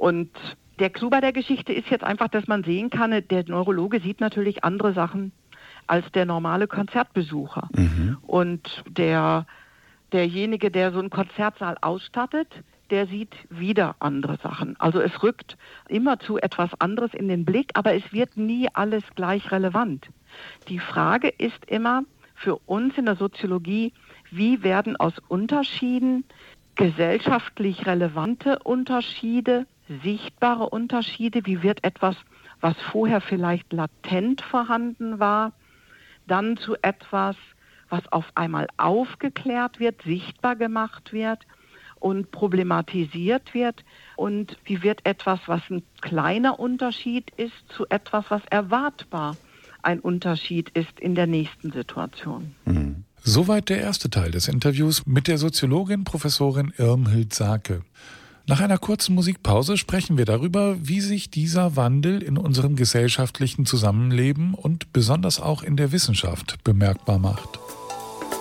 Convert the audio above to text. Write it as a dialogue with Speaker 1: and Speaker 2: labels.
Speaker 1: Und der Clou bei der Geschichte ist jetzt einfach, dass man sehen kann, der Neurologe sieht natürlich andere Sachen als der normale Konzertbesucher. Und derjenige, der so einen Konzertsaal ausstattet, der sieht wieder andere Sachen. Also es rückt immer zu etwas anderes in den Blick, aber es wird nie alles gleich relevant. Die Frage ist immer für uns in der Soziologie, wie werden aus Unterschieden gesellschaftlich relevante Unterschiede, sichtbare Unterschiede, wie wird etwas, was vorher vielleicht latent vorhanden war, dann zu etwas, was auf einmal aufgeklärt wird, sichtbar gemacht wird und problematisiert wird, und wie wird etwas, was ein kleiner Unterschied ist, zu etwas, was erwartbar ein Unterschied ist in der nächsten Situation.
Speaker 2: Soweit der erste Teil des Interviews mit der Soziologin Professorin Irmhild Sake. Nach einer kurzen Musikpause sprechen wir darüber, wie sich dieser Wandel in unserem gesellschaftlichen Zusammenleben und besonders auch in der Wissenschaft bemerkbar macht.